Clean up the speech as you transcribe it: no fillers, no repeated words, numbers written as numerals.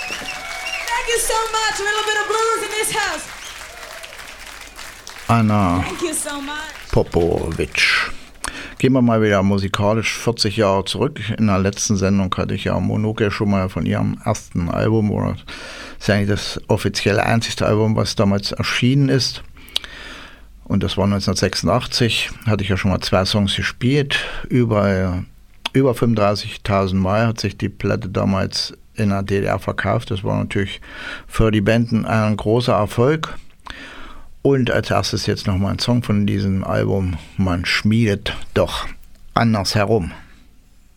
Thank you so much. A little bit of blues in this house. Anna Thank you so much. Popovic. Gehen wir mal wieder musikalisch 40 Jahre zurück. In der letzten Sendung hatte ich ja Monoke schon mal von ihrem ersten Album, oder das ist eigentlich das offizielle einzigste Album, was damals erschienen ist. Und das war 1986, hatte ich ja schon mal 2 Songs gespielt. Über 35.000 Mal hat sich die Platte damals in der DDR verkauft. Das war natürlich für die Band ein großer Erfolg. Und als erstes jetzt nochmal ein Song von diesem Album, Man schmiedet doch anders herum.